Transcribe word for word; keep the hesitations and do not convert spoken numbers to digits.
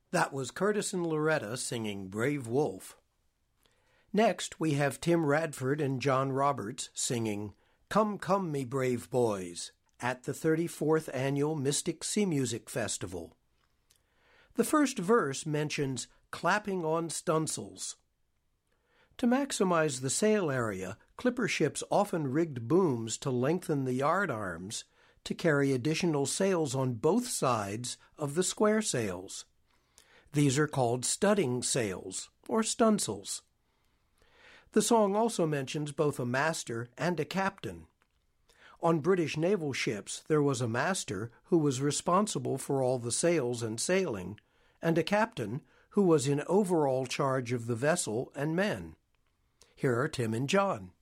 That was Curtis and Loretta singing Brave Wolf. Next, we have Tim Radford and John Roberts singing Come, Come, Me Brave Boys at the thirty-fourth Annual Mystic Sea Music Festival. The first verse mentions clapping on stunsails. To maximize the sail area, clipper ships often rigged booms to lengthen the yard arms to carry additional sails on both sides of the square sails. These are called studding sails, or stunsails. The song also mentions both a master and a captain. On British naval ships, there was a master who was responsible for all the sails and sailing, and a captain who was in overall charge of the vessel and men. Here are Tim and John.